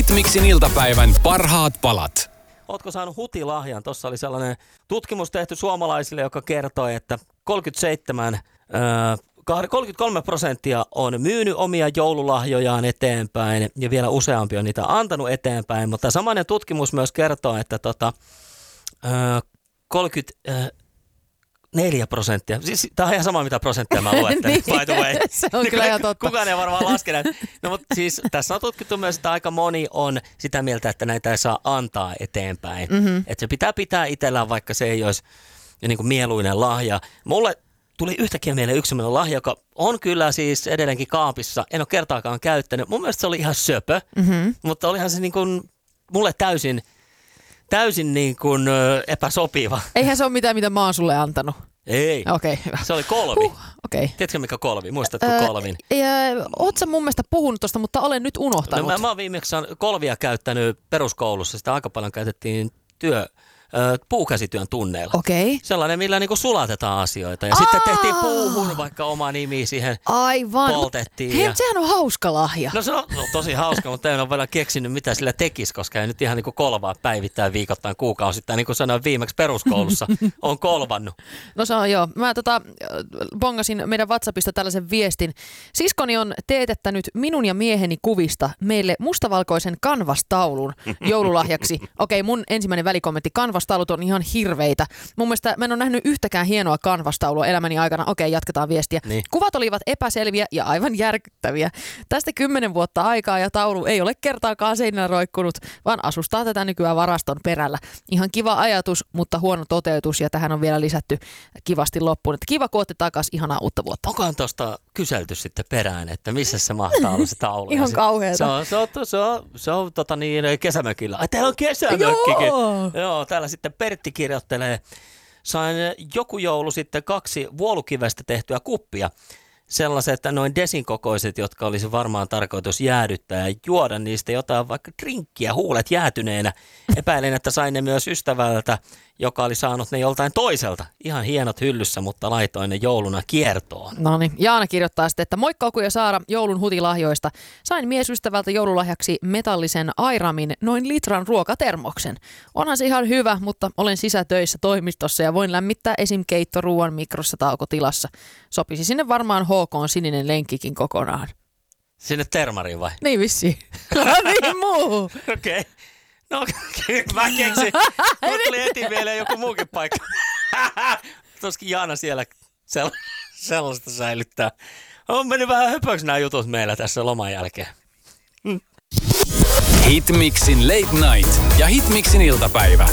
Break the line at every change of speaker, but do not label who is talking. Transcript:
Hitmixin iltapäivän parhaat palat.
Ootko saanut hutilahjan? Tuossa oli sellainen tutkimus tehty suomalaisille, joka kertoi, että 33% on myynyt omia joululahjojaan eteenpäin ja vielä useampi on niitä antanut eteenpäin, mutta samainen tutkimus myös kertoo, että 34%. Siis tämä on ihan sama, mitä prosenttia mä luettelen, by the way.
Se on kyllä ihan totta.
Kukaan ei varmaan laske näitä. No, mutta siis tässä on tutkittu myös, että aika moni on sitä mieltä, että näitä ei saa antaa eteenpäin. Että se pitää itsellään, vaikka se ei olisi niin kuin mieluinen lahja. Mulle tuli yhtäkkiä mieleen yksi sellainen lahja, joka on kyllä siis edelleenkin kaapissa. En ole kertaakaan käyttänyt. Mun mielestä se oli ihan söpö, mutta olihan se niin kuin mulle täysin niin kuin epäsopiva.
Eihän se ole mitään, mitä mä oon sulle antanut.
Ei.
Okei, hyvä.
Se oli kolvi.
Okei.
Tiedätkö mikä kolvi? Muistatko kolvin?
Oot sä mun mielestä puhunut tosta, mutta olen nyt unohtanut.
No, mä oon viimeksi kolvia käyttänyt peruskoulussa. Sitä aika paljon käytettiin puukäsityön tunneilla.
Okei.
Sellainen, millä niinku sulatetaan asioita. Ja sitten tehtiin puuhun vaikka oma nimi siihen.
Aivan.
Poltettiin.
Hei, sehän on hauska lahja.
No se on tosi hauska, mutta en ole vielä keksinyt, mitä sillä tekisi, koska ei nyt ihan niinku kolvaa päivittäin, viikoittain, kuukausittain. Niin kuin sanoin viimeksi peruskoulussa, on kolvannut.
No se on joo. Mä bongasin meidän WhatsAppista tällaisen viestin. Siskoni on teetettänyt minun ja mieheni kuvista meille mustavalkoisen kanvastaulun joululahjaksi. Okei, mun ensimmäinen välikommentti. Kanvastaulut on ihan hirveitä. Mun mielestä mä en ole nähnyt yhtäkään hienoa kanvastaulua elämäni aikana. Okei, jatketaan viestiä.
Niin.
Kuvat olivat epäselviä ja aivan järkyttäviä. Tästä 10 vuotta aikaa ja taulu ei ole kertaakaan seinällä roikkunut, vaan asustaa tätä nykyään varaston perällä. Ihan kiva ajatus, mutta huono toteutus ja tähän on vielä lisätty kivasti loppuun. Että kiva, kun ootte takas, ihanaa uutta vuotta.
Onkohan tuosta kyselty sitten perään, että missä se mahtaa olla se taulu?
Ihan kauheeta.
Se on kesämökillä. Ai, täällä on kesämökkikin. Joo, täällä sitten Pertti kirjoittelee. Sain joku joulu sitten 2 vuolukivestä tehtyä kuppia. Sellaiset noin desin kokoiset, jotka olisi varmaan tarkoitus jäädyttää ja juoda niistä jotain vaikka drinkkiä huulet jäätyneenä. Epäilen, että sain ne myös ystävältä, joka oli saanut ne joltain toiselta. Ihan hienot hyllyssä, mutta laitoin ne jouluna kiertoon.
No niin, Jaana kirjoittaa sitten, että moikka Oku ja Saara joulun hutilahjoista. Sain miesystävältä joululahjaksi metallisen Airamin noin litran ruokatermoksen. Onhan se ihan hyvä, mutta olen sisätöissä toimistossa ja voin lämmittää esim. Keittoruuan mikrossa taukotilassa. Sopisi sinne varmaan HK:n sininen lenkkikin kokonaan.
Sinne termariin vai?
Niin vissiin. Niin muu.
Okei. No mä keksin. Mulla tuli heti mieleen joku muukin paikka. Tuskin Jaana siellä sellaista säilyttää. On mennyt vähän höpöksi nämä jutut meillä tässä loman jälkeen.
Hitmixin Late Night ja Hitmixin iltapäivä.